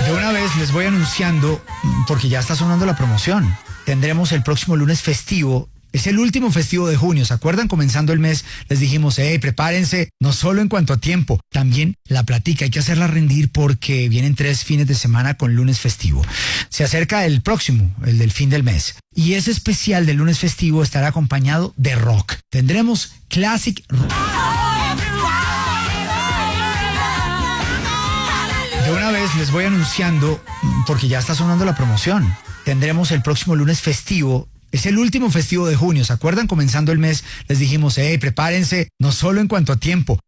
De una vez les voy anunciando, porque ya está sonando la promoción. Tendremos el próximo lunes festivo. Es el último festivo de junio, ¿se acuerdan? Comenzando el mes les dijimos, prepárense, no solo en cuanto a tiempo, también la platica, hay que hacerla rendir porque vienen 3 fines de semana con lunes festivo. Se acerca el próximo, el del fin del mes. Y ese especial del lunes festivo estará acompañado de rock. Tendremos classic rock. De una vez les voy anunciando, porque ya está sonando la promoción. Tendremos el próximo lunes festivo. Es el último festivo de junio, ¿se acuerdan? Comenzando el mes les dijimos, prepárense, no solo en cuanto a tiempo,